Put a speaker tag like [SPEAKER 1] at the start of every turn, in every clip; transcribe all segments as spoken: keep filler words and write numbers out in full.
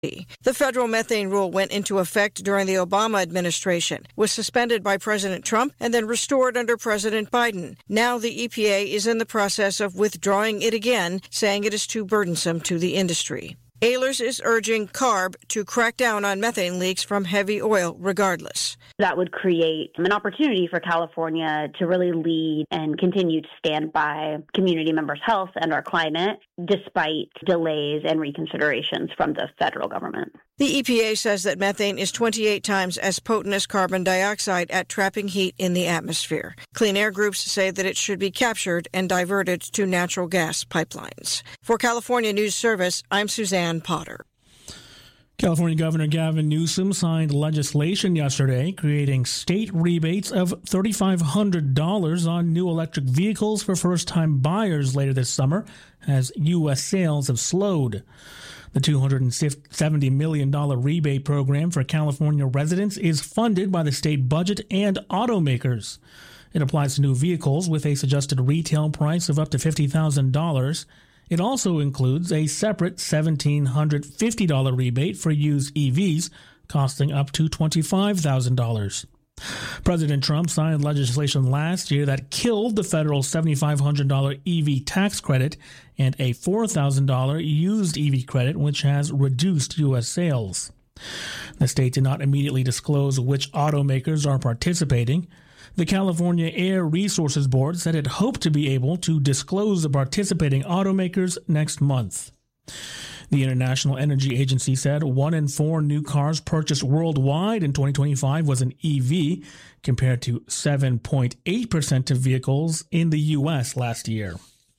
[SPEAKER 1] The federal methane rule went into effect during the Obama administration, was suspended by President Trump, and then restored under President Biden. Now the E P A is in the process of withdrawing it again, saying it is too burdensome to the industry. Ehlers is urging CARB to crack down on methane leaks from heavy oil regardless.
[SPEAKER 2] That would create an opportunity for California to really lead and continue to stand by community members' health and our climate, despite delays and reconsiderations from the federal government.
[SPEAKER 1] The E P A says that methane is twenty-eight times as potent as carbon dioxide at trapping heat in the atmosphere. Clean air groups say that it should be captured and diverted to natural gas pipelines. For California News Service, I'm Suzanne Potter.
[SPEAKER 3] California Governor Gavin Newsom signed legislation yesterday creating state rebates of three thousand five hundred dollars on new electric vehicles for first-time buyers later this summer as U S sales have slowed. The two hundred seventy million dollars rebate program for California residents is funded by the state budget and automakers. It applies to new vehicles with a suggested retail price of up to fifty thousand dollars. It also includes a separate one thousand seven hundred fifty dollars rebate for used E Vs, costing up to twenty-five thousand dollars. President Trump signed legislation last year that killed the federal seven thousand five hundred dollars E V tax credit and a four thousand dollars used E V credit, which has reduced U S sales. The state did not immediately disclose which automakers are participating. The California Air Resources Board said it hoped to be able to disclose the participating automakers next month. The International Energy Agency said one in four new cars purchased worldwide in twenty twenty-five was an E V, compared to seven point eight percent of vehicles in the U S last year.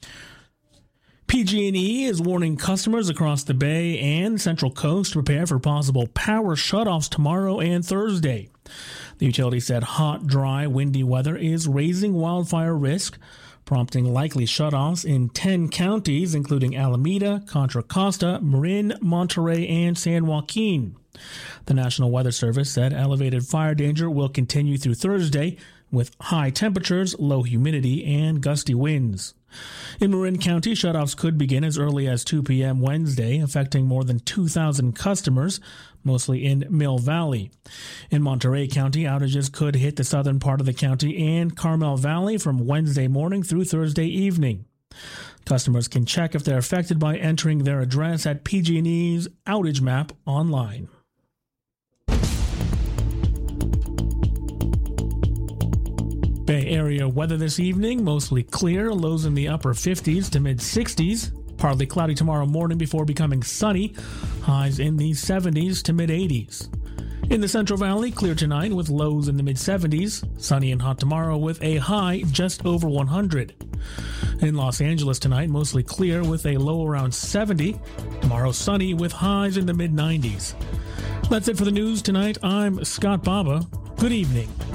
[SPEAKER 3] P G and E is warning customers across the Bay and Central Coast to prepare for possible power shutoffs tomorrow and Thursday. The utility said hot, dry, windy weather is raising wildfire risk, prompting likely shutoffs in ten counties, including Alameda, Contra Costa, Marin, Monterey, and San Joaquin. The National Weather Service said elevated fire danger will continue through Thursday, with high temperatures, low humidity, and gusty winds. In Marin County, shutoffs could begin as early as two p.m. Wednesday, affecting more than two thousand customers, mostly in Mill Valley. In Monterey County, outages could hit the southern part of the county and Carmel Valley from Wednesday morning through Thursday evening. Customers can check if they're affected by entering their address at P G and E's outage map online. Bay Area weather this evening, mostly clear, lows in the upper fifties to mid-sixties. Partly cloudy tomorrow morning before becoming sunny, highs in the seventies to mid-eighties. In the Central Valley, clear tonight with lows in the mid-seventies, sunny and hot tomorrow with a high just over one hundred. In Los Angeles tonight, mostly clear with a low around seventy. Tomorrow sunny with highs in the mid-nineties. That's it for the news tonight. I'm Scott Baba. Good evening.